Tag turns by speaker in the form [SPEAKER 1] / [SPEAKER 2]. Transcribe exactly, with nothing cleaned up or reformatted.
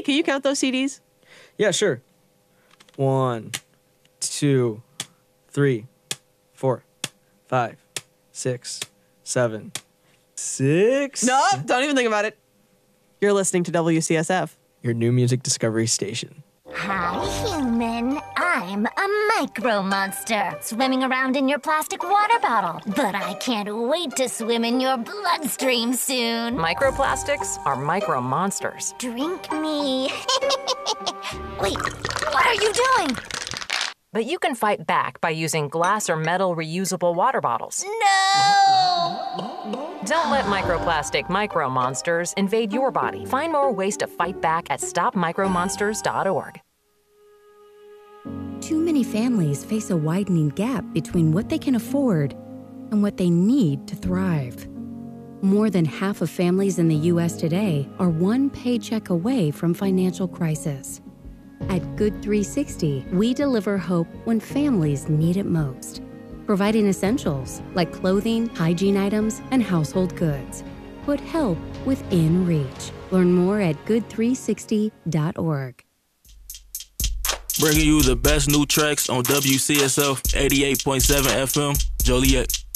[SPEAKER 1] Hey, can you count those C Ds?
[SPEAKER 2] Yeah, sure. One, two, three, four, five, six, seven, six.
[SPEAKER 1] No, don't even think about it. You're listening to W C S F.
[SPEAKER 2] Your new music discovery station.
[SPEAKER 3] Hi, human. I'm a micro monster swimming around in your plastic water bottle. But I can't wait to swim in your bloodstream soon.
[SPEAKER 4] Microplastics are micro monsters.
[SPEAKER 3] Drink me. Wait, what are you doing?
[SPEAKER 4] But you can fight back by using glass or metal reusable water bottles.
[SPEAKER 3] No!
[SPEAKER 4] Don't let microplastic micro monsters invade your body. Find more ways to fight back at stop micro monsters dot org.
[SPEAKER 5] Too many families face a widening gap between what they can afford and what they need to thrive. More than half of families in the U S today are one paycheck away from financial crisis. At Good three sixty, we deliver hope when families need it most, providing essentials like clothing, hygiene items, and household goods. Put help within reach. Learn more at good three sixty dot org.
[SPEAKER 6] Bringing you the best new tracks on W C S F eighty-eight point seven F M, Joliet.